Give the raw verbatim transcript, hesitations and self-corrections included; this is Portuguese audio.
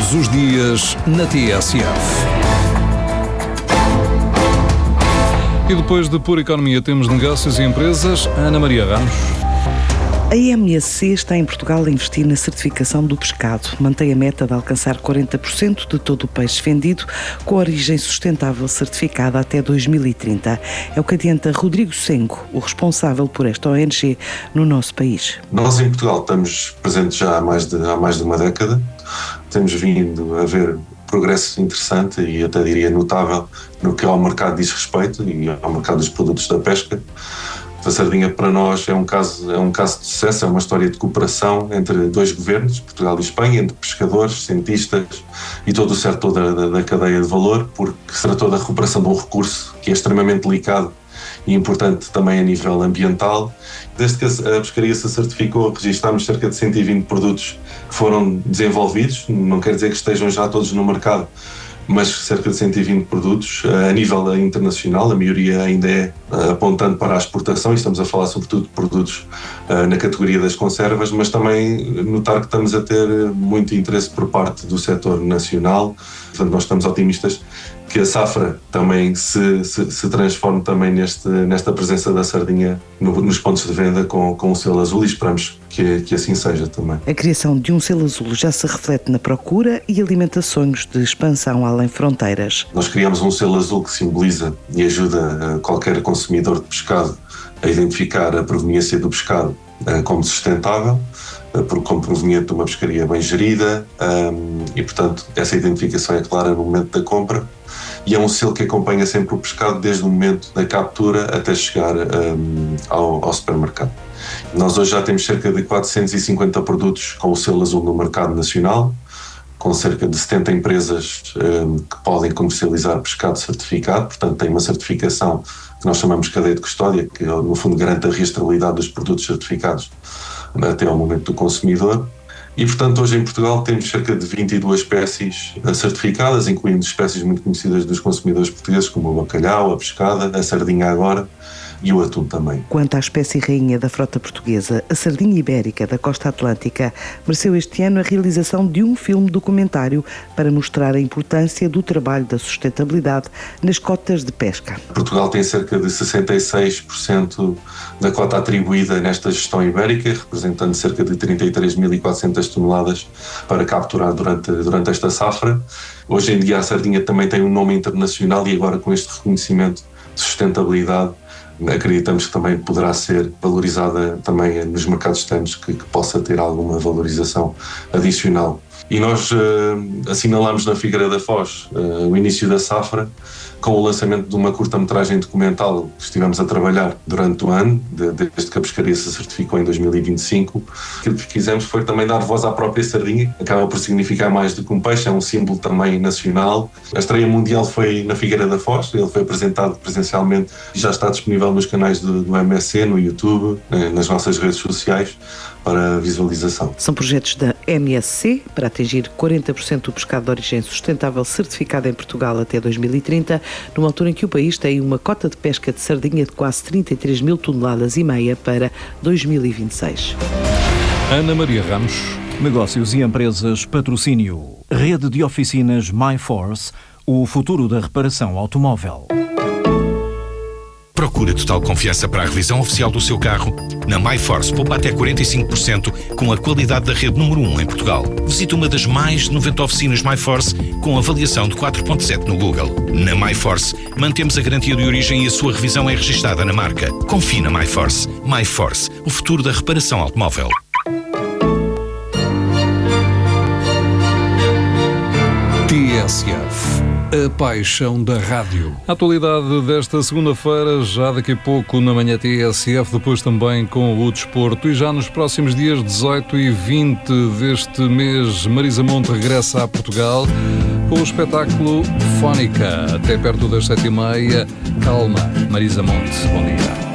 Todos os dias na T S F. E depois de Pura Economia temos negócios e empresas. Ana Maria Ramos. A M S C está em Portugal a investir na certificação do pescado. Mantém a meta de alcançar quarenta por cento de todo o peixe vendido com origem sustentável certificada até dois mil e trinta. É o que adianta Rodrigo Sengo, o responsável por esta O N G no nosso país. Nós em Portugal estamos presentes já há mais de, há mais de uma década. Temos vindo a ver progresso interessante e até diria notável no que ao mercado diz respeito e ao mercado dos produtos da pesca. A sardinha para nós é um caso, é um caso de sucesso, é uma história de cooperação entre dois governos, Portugal e Espanha, entre pescadores, cientistas e todo o setor da, da, da cadeia de valor, porque se tratou da recuperação de um recurso que é extremamente delicado e importante também a nível ambiental. Desde que a pescaria se certificou, registámos cerca de cento e vinte produtos que foram desenvolvidos, não quer dizer que estejam já todos no mercado, mas cerca de cento e vinte produtos a nível internacional, a maioria ainda é apontando para a exportação, e estamos a falar sobretudo de produtos na categoria das conservas, mas também notar que estamos a ter muito interesse por parte do setor nacional. Portanto, nós estamos otimistas que a safra também se, se, se transforme também neste, nesta presença da sardinha no, nos pontos de venda com, com o selo azul, e esperamos que, que assim seja também. A criação de um selo azul já se reflete na procura e alimenta sonhos de expansão além fronteiras. Nós criamos um selo azul que simboliza e ajuda qualquer consumidor de pescado a identificar a proveniência do pescado como sustentável, como proveniente de uma pescaria bem gerida, e portanto essa identificação é clara no momento da compra, e é um selo que acompanha sempre o pescado desde o momento da captura até chegar ao, ao supermercado. Nós hoje já temos cerca de quatrocentos e cinquenta produtos com o selo azul no mercado nacional, com cerca de setenta empresas que podem comercializar pescado certificado, portanto tem uma certificação que nós chamamos de cadeia de custódia, que no fundo garante a rastreabilidade dos produtos certificados até ao momento do consumidor. E, portanto, hoje em Portugal temos cerca de vinte e duas espécies certificadas, incluindo espécies muito conhecidas dos consumidores portugueses, como o bacalhau, a pescada, a sardinha agora e o atum também. Quanto à espécie rainha da frota portuguesa, a sardinha ibérica da costa atlântica, mereceu este ano a realização de um filme documentário para mostrar a importância do trabalho da sustentabilidade nas cotas de pesca. Portugal tem cerca de sessenta e seis por cento da cota atribuída nesta gestão ibérica, representando cerca de trinta e três mil e quatrocentas toneladas para capturar durante, durante esta safra. Hoje em dia a sardinha também tem um nome internacional, e agora com este reconhecimento de sustentabilidade acreditamos que também poderá ser valorizada também nos mercados externos, que, que possa ter alguma valorização adicional. E nós uh, assinalamos na Figueira da Foz uh, o início da safra com o lançamento de uma curta-metragem documental que estivemos a trabalhar durante o ano, de, desde que a pescaria se certificou em dois mil e vinte e cinco. Aquilo que quisemos foi também dar voz à própria sardinha, acaba por significar mais do que um peixe, é um símbolo também nacional. A estreia mundial foi na Figueira da Foz, ele foi apresentado presencialmente e já está disponível nos canais do, do M S C, no YouTube, nas nossas redes sociais, para visualização. São projetos da M S C para atingir quarenta por cento do pescado de origem sustentável certificado em Portugal até dois mil e trinta, numa altura em que o país tem uma cota de pesca de sardinha de quase trinta e três mil toneladas e meia para dois mil e vinte e seis. Ana Maria Ramos. Negócios e empresas, patrocínio. Rede de oficinas MyForce, o futuro da reparação automóvel. Procura total confiança para a revisão oficial do seu carro? Na MyForce poupa até quarenta e cinco por cento com a qualidade da rede número um em Portugal. Visite uma das mais de noventa oficinas MyForce com avaliação de quatro ponto sete no Google. Na MyForce mantemos a garantia de origem e a sua revisão é registada na marca. Confie na MyForce. MyForce, o futuro da reparação automóvel. T S F, a paixão da rádio. A atualidade desta segunda-feira, já daqui a pouco na manhã T S F, depois também com o desporto, e já nos próximos dias dezoito e vinte deste mês, Marisa Monte regressa a Portugal com o espetáculo Fónica, até perto das sete e meia. Calma, Marisa Monte, bom dia.